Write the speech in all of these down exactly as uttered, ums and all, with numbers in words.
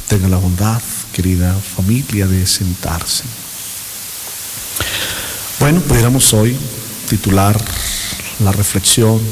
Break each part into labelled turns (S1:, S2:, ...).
S1: tenga la bondad, querida familia, de sentarse. Bueno, pudiéramos hoy titular la reflexión: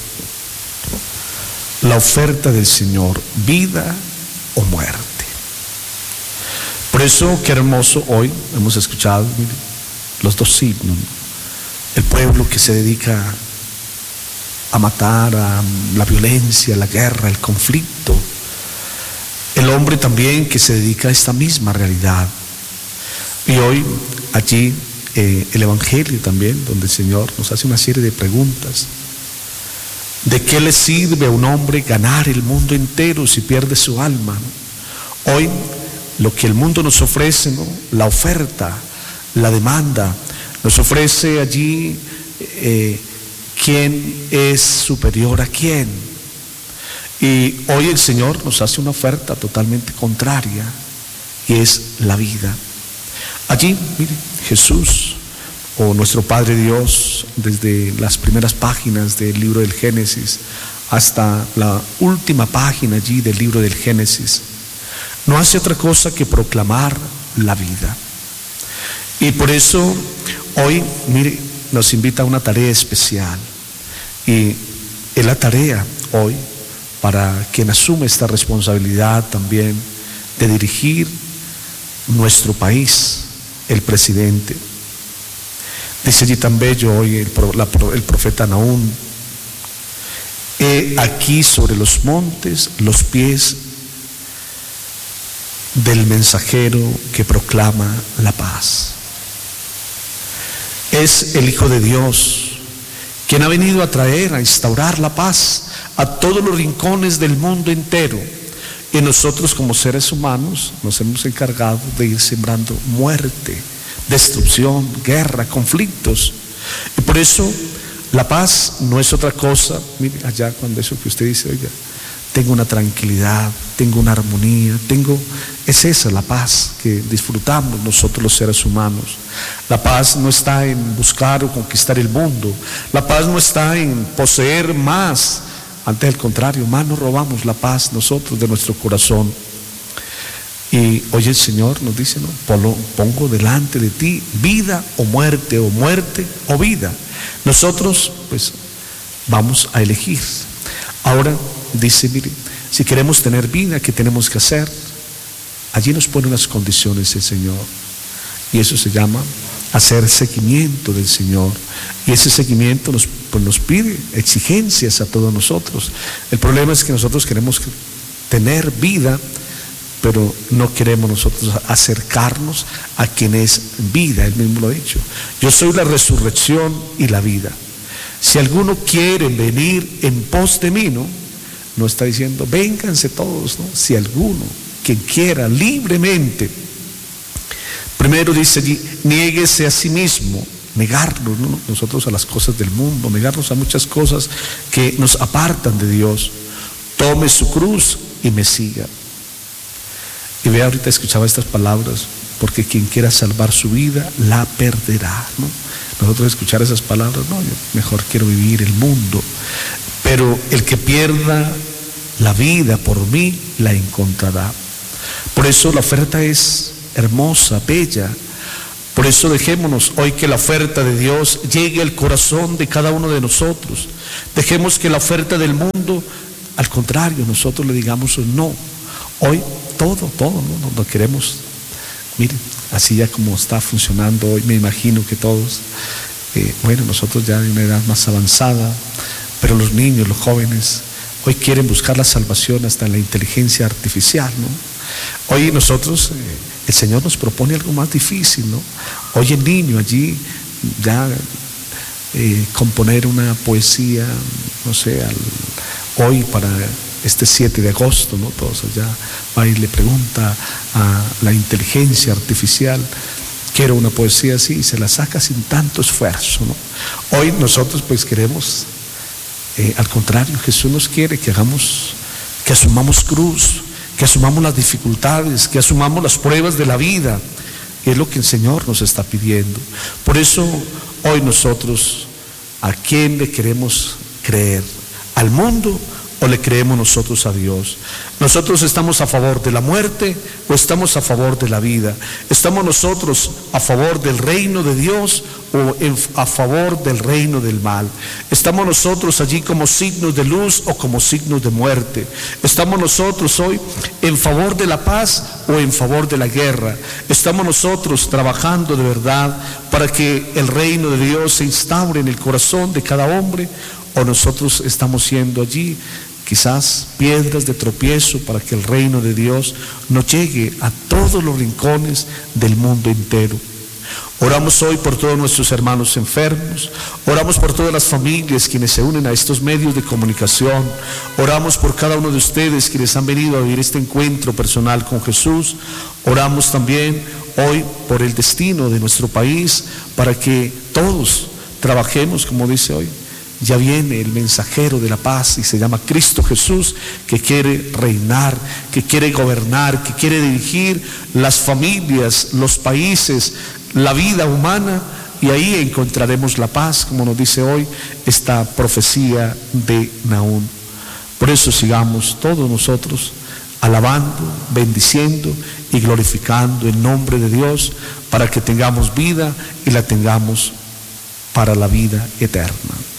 S1: la oferta del Señor, vida o muerte. Por eso, qué hermoso, hoy hemos escuchado, mire, los dos signos. El pueblo que se dedica a matar, a la violencia, la guerra, el conflicto. El hombre también que se dedica a esta misma realidad. Y hoy allí eh, el Evangelio también, donde el Señor nos hace una serie de preguntas. ¿De qué le sirve a un hombre ganar el mundo entero si pierde su alma, ¿no? Hoy lo que el mundo nos ofrece, ¿no? La oferta, la demanda, nos ofrece allí eh, quién es superior a quién. Y hoy el Señor nos hace una oferta totalmente contraria, y es la vida. Allí, mire, Jesús o nuestro Padre Dios, desde las primeras páginas del libro del Génesis hasta la última página allí del libro del Génesis, no hace otra cosa que proclamar la vida. Y por eso hoy, mire, nos invita a una tarea especial, y es la tarea hoy para quien asume esta responsabilidad también de dirigir nuestro país, el presidente. Dice allí tan bello hoy el, la, el profeta Nahum: he aquí sobre los montes los pies del mensajero que proclama la paz. Es el Hijo de Dios quien ha venido a traer, a instaurar la paz a todos los rincones del mundo entero. Y nosotros, como seres humanos, nos hemos encargado de ir sembrando muerte, destrucción, guerra, conflictos. Y por eso la paz no es otra cosa. Mire allá, cuando eso que usted dice, oiga, tengo una tranquilidad, tengo una armonía, tengo, es esa la paz que disfrutamos nosotros los seres humanos. La paz no está en buscar o conquistar el mundo, la paz no está en poseer más. Antes, al contrario, más nos robamos la paz nosotros de nuestro corazón. Y hoy el Señor nos dice, ¿no? Pongo delante de ti vida o muerte, o muerte o vida. Nosotros pues vamos a elegir. Ahora dice, mire, si queremos tener vida, ¿qué tenemos que hacer? Allí nos pone unas condiciones el Señor, y eso se llama hacer seguimiento del Señor. Y ese seguimiento nos, pues nos pide exigencias a todos nosotros. El problema es que nosotros queremos tener vida, pero no queremos nosotros acercarnos a quien es vida. Él mismo lo ha dicho: yo soy la resurrección y la vida. Si alguno quiere venir en pos de mí, ¿no? No está diciendo vénganse todos, ¿no? Si alguno, quien quiera libremente, primero dice allí, niéguese a sí mismo, negarnos, ¿no? Nosotros a las cosas del mundo, negarnos a muchas cosas que nos apartan de Dios. Tome su cruz y me siga. Y vea, ahorita escuchaba estas palabras: porque quien quiera salvar su vida la perderá, ¿no? Nosotros escuchar esas palabras, no, yo mejor quiero vivir el mundo. Pero el que pierda la vida por mí la encontrará. Por eso la oferta es hermosa, bella. Por eso dejémonos hoy que la oferta de Dios llegue al corazón de cada uno de nosotros. Dejemos que la oferta del mundo, al contrario, nosotros le digamos no. Hoy todo, todo, no, no, no queremos. Miren, así ya como está funcionando hoy, me imagino que todos, eh, bueno, nosotros ya en una edad más avanzada, pero los niños, los jóvenes, hoy quieren buscar la salvación hasta en la inteligencia artificial, ¿no? Hoy nosotros, eh, el Señor nos propone algo más difícil, ¿no? Hoy el niño allí ya eh, componer una poesía, no sé, al, hoy para este siete de agosto, ¿no? Todos allá va y le pregunta a la inteligencia artificial: quiero una poesía así, y se la saca sin tanto esfuerzo, ¿no? Hoy nosotros pues queremos, eh, al contrario, Jesús nos quiere que hagamos, que asumamos cruz, que asumamos las dificultades, que asumamos las pruebas de la vida. Y es lo que el Señor nos está pidiendo. Por eso hoy nosotros, ¿a quién le queremos creer? ¿Al mundo o le creemos nosotros a Dios? ¿Nosotros estamos a favor de la muerte o estamos a favor de la vida? ¿Estamos nosotros a favor del reino de Dios o en, a favor del reino del mal? ¿Estamos nosotros allí como signos de luz o como signos de muerte? ¿Estamos nosotros hoy en favor de la paz o en favor de la guerra? ¿Estamos nosotros trabajando de verdad para que el reino de Dios se instaure en el corazón de cada hombre? ¿O nosotros estamos siendo allí quizás piedras de tropiezo para que el reino de Dios no llegue a todos los rincones del mundo entero? Oramos hoy por todos nuestros hermanos enfermos, oramos por todas las familias quienes se unen a estos medios de comunicación, oramos por cada uno de ustedes quienes han venido a vivir este encuentro personal con Jesús, oramos también hoy por el destino de nuestro país, para que todos trabajemos, como dice hoy, ya viene el mensajero de la paz y se llama Cristo Jesús, que quiere reinar, que quiere gobernar, que quiere dirigir las familias, los países, la vida humana, y ahí encontraremos la paz, como nos dice hoy esta profecía de Nahum. Por eso sigamos todos nosotros alabando, bendiciendo y glorificando el nombre de Dios, para que tengamos vida y la tengamos para la vida eterna.